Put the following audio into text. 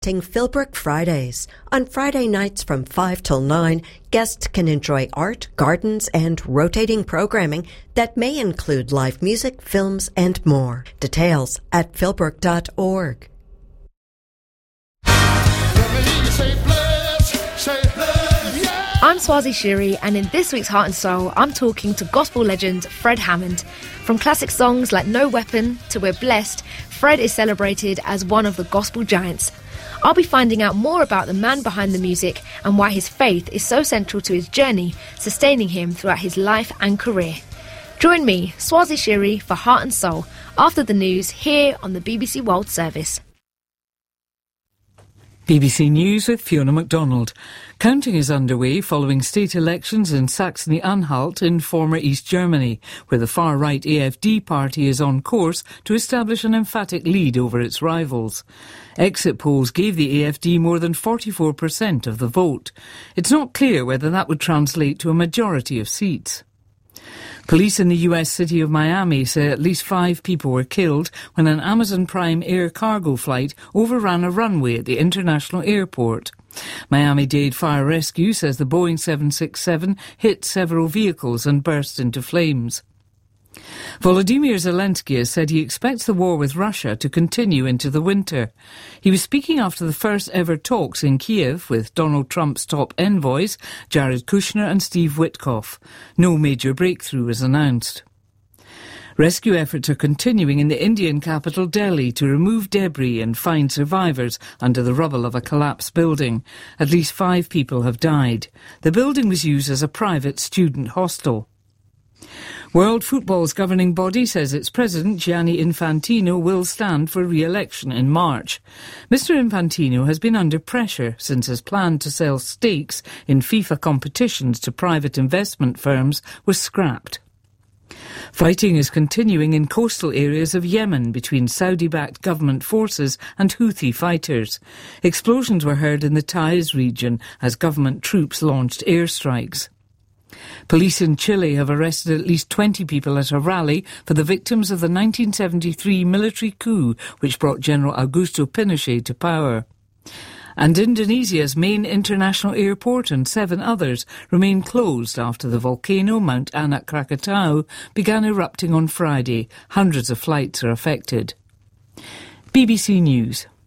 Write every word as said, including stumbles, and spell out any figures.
Philbrook Fridays. On Friday nights from five till nine, guests can enjoy art, gardens, and rotating programming that may include live music, films, and more. Details at philbrook dot org. I'm Swazi Shiri, and in this week's Heart and Soul, I'm talking to gospel legend Fred Hammond. From classic songs like No Weapon to We're Blessed, Fred is celebrated as one of the gospel giants. I'll be finding out more about the man behind the music and why his faith is so central to his journey, sustaining him throughout his life and career. Join me, Swazi Shiri, for Heart and Soul, after the news here on the B B C World Service. B B C News with Fiona MacDonald. Counting is underway following state elections in Saxony-Anhalt in former East Germany, where the far-right A F D party is on course to establish an emphatic lead over its rivals. Exit polls gave the A F D more than forty-four percent of the vote. It's not clear whether that would translate to a majority of seats. Police in the U S city of Miami say at least five people were killed when an Amazon Prime air cargo flight overran a runway at the international airport. Miami-Dade Fire Rescue says the Boeing seven sixty-seven hit several vehicles and burst into flames. Volodymyr Zelensky has said he expects the war with Russia to continue into the winter. He was speaking after the first ever talks in Kiev with Donald Trump's top envoys, Jared Kushner and Steve Witkoff. No major breakthrough was announced. Rescue efforts are continuing in the Indian capital Delhi to remove debris and find survivors under the rubble of a collapsed building. At least five people have died. The building was used as a private student hostel. World Football's governing body says its president, Gianni Infantino, will stand for re-election in March. Mister Infantino has been under pressure since his plan to sell stakes in FIFA competitions to private investment firms was scrapped. Fighting is continuing in coastal areas of Yemen between Saudi-backed government forces and Houthi fighters. Explosions were heard in the Taiz region as government troops launched airstrikes. Police in Chile have arrested at least twenty people at a rally for the victims of the nineteen seventy-three military coup which brought General Augusto Pinochet to power. And Indonesia's main international airport and seven others remain closed after the volcano Mount Anak Krakatau began erupting on Friday. Hundreds of flights are affected. B B C News.